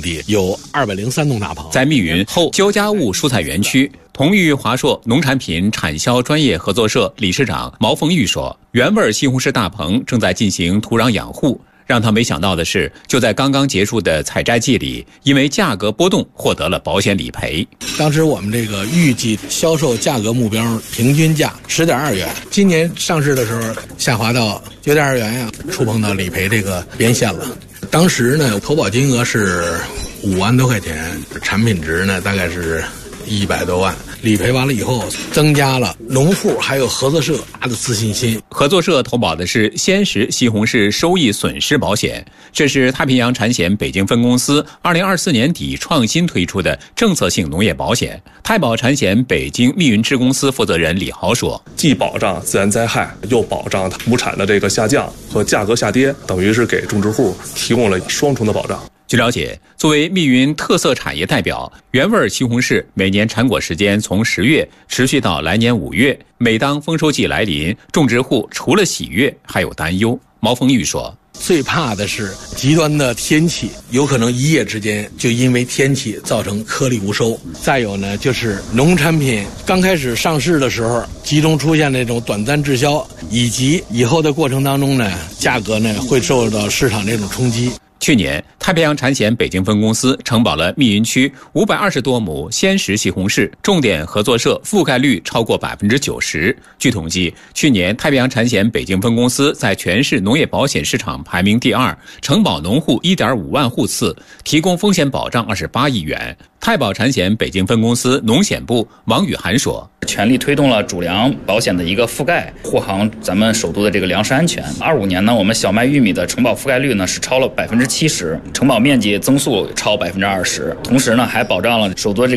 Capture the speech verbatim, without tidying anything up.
地有二百零三栋大棚。 在密云后焦家务蔬菜园区，同育华硕农产品产销专业合作社理事长毛凤玉说，原味西红柿大棚正在进行土壤养护。让他没想到的是，就在刚刚结束的采摘季里，因为价格波动获得了保险理赔。 当时我们这个预计销售价格目标平均价十点二元，今年上市的时候下滑到九点二元呀，触碰到理赔这个边线了。当时呢，投保金额是五万多块钱，产品值呢大概是一百多万。理赔完了以后，增加了农户还有合作社的自信心。 合作社投保的是鲜食西红柿收益损失保险，这是太平洋产险北京分公司二零二四年底创新推出的政策性农业保险。太保产险北京密云支公司负责人李豪说， 既保障自然灾害，又保障亩产的这个下降和价格下跌，等于是给种植户提供了双重的保障。 据了解，作为密云特色产业代表，原味西红柿每年产果时间从十月持续到来年五月。每当丰收季来临，种植户除了喜悦，还有担忧。毛凤玉说， 最怕的是极端的天气，有可能一夜之间就因为天气造成颗粒无收。再有呢，就是农产品刚开始上市的时候，集中出现那种短暂滞销，以及以后的过程当中呢，价格呢会受到市场这种冲击。 去年，太平洋产险北京分公司承保了密云区五百二十多亩鲜食西红柿，重点合作社覆盖率超过百分之九十。据统计，去年太平洋产险北京分公司在全市农业保险市场排名第二，承保农户一点五万户次，提供风险保障二十八亿元。太保产险北京分公司农险部王宇涵说， 全力推动了主粮保险的一个覆盖，护航咱们首都的这个粮食安全。二五年呢，我们小麦、玉米的承保覆盖率呢是超了百分之七十，承保面积增速超百分之二十，同时呢还保障了首都这个